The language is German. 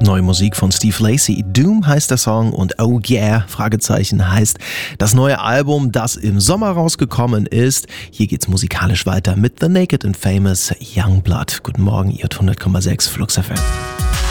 Neue Musik von Steve Lacy. Doom heißt der Song und Oh Yeah, Fragezeichen, heißt das neue Album, das im Sommer rausgekommen ist. Hier geht's musikalisch weiter mit The Naked and Famous Youngblood. Guten Morgen, ihr 100,6 Flux FM.